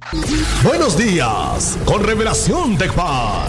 Buenos días, con Revelación Tecpan.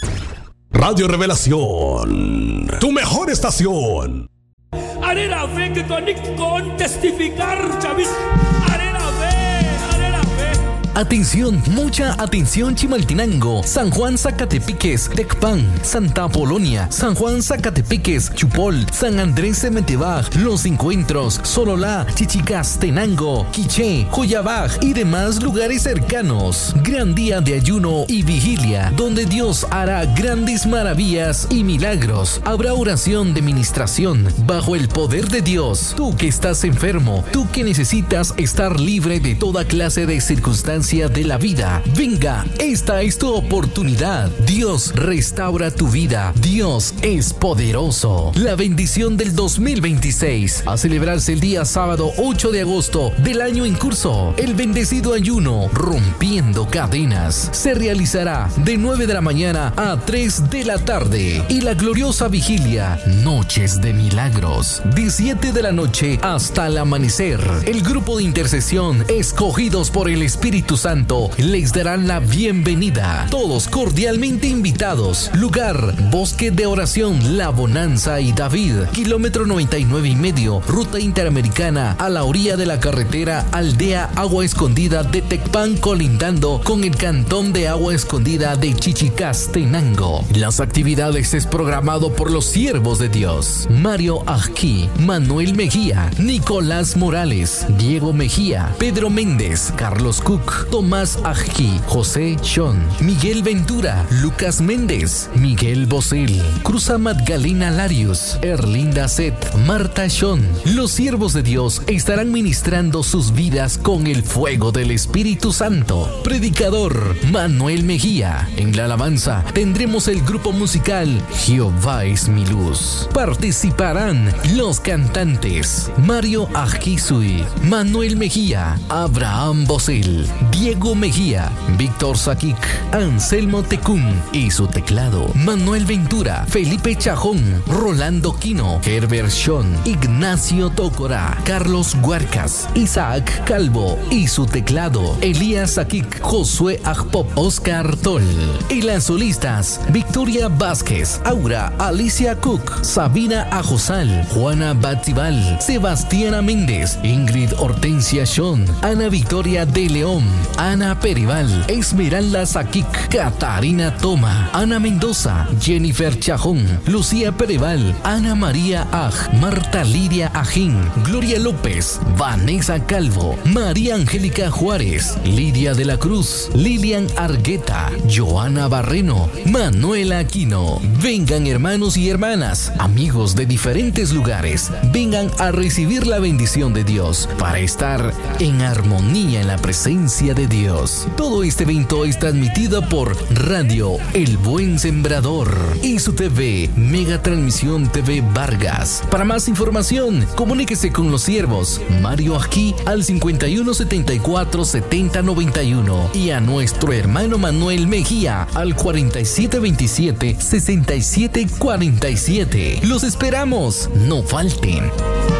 Radio Revelación, tu mejor estación. Arena fe que tu anic con testificar, Chavis. Arena fe, arena fe. Atención, mucha atención Chimaltenango, San Juan Zacatepiques, Tecpan, Santa Polonia, San Juan Zacatepiques, Chupol, San Andrés Semetebaj, Los Encuentros, Sololá, Chichicastenango, Quiché, Joyabaj y demás lugares cercanos. Gran día de ayuno y vigilia, donde Dios hará grandes maravillas y milagros. Habrá oración de ministración bajo el poder de Dios. Tú que estás enfermo, tú que necesitas estar libre de toda clase de circunstancias de la vida. Venga, esta es tu oportunidad. Dios restaura tu vida. Dios es poderoso. La bendición del 2026 a celebrarse el día sábado 8 de agosto del año en curso. El bendecido ayuno Rompiendo Cadenas se realizará de 9 de la mañana a 3 de la tarde y la gloriosa vigilia Noches de Milagros de 7 de la noche hasta el amanecer. El grupo de intercesión escogidos por el Espíritu Santo les darán la bienvenida. Todos cordialmente invitados. Lugar: Bosque de Oración La Bonanza y David, kilómetro 99.5, ruta interamericana a la orilla de la carretera Aldea Agua Escondida de Tecpan, colindando con el cantón de Agua Escondida de Chichicastenango. Las actividades es programado por los siervos de Dios: Mario Ajki, Manuel Mejía, Nicolás Morales, Diego Mejía, Pedro Méndez, Carlos Cook, Tomás Ajki, José Sean, Miguel Ventura, Lucas Méndez, Miguel Bosel, Cruz Magdalena Larios, Erlinda Set, Marta Sean. Los siervos de Dios estarán ministrando sus vidas con el fuego del Espíritu Santo. Predicador: Manuel Mejía. En la alabanza tendremos el grupo musical Jehová es mi luz. Participarán los cantantes Mario Ajkisui, Manuel Mejía, Abraham Bosel, Diego Mejía, Víctor Sakic, Anselmo Tecún y su teclado, Manuel Ventura, Felipe Chajón, Rolando Quino, Herbert Sean, Ignacio Tócora, Carlos Huarcas, Isaac Calvo y su teclado, Elías Sakic, Josué Ajpop, Oscar Toll. Y las solistas: Victoria Vázquez, Aura Alicia Cook, Sabina Ajosal, Juana Batibal, Sebastiana Méndez, Ingrid Hortensia Sean, Ana Victoria de León, Ana Perival, Esmeralda Sakic, Catarina Toma, Ana Mendoza, Jennifer Chajón, Lucía Perival, Ana María Aj, Marta Lidia Ajín, Gloria López, Vanessa Calvo, María Angélica Juárez, Lidia de la Cruz, Lilian Argueta, Joana Barreno, Manuela Aquino. Vengan, hermanos y hermanas, amigos de diferentes lugares, vengan a recibir la bendición de Dios para estar en armonía en la presencia de Dios. Todo este evento es transmitido por Radio El Buen Sembrador y su TV Mega Transmisión TV Vargas. Para más información, comuníquese con los siervos Mario Ajki al 5174-7091 y a nuestro hermano Manuel Mejía al 4727-6747. Los esperamos, no falten.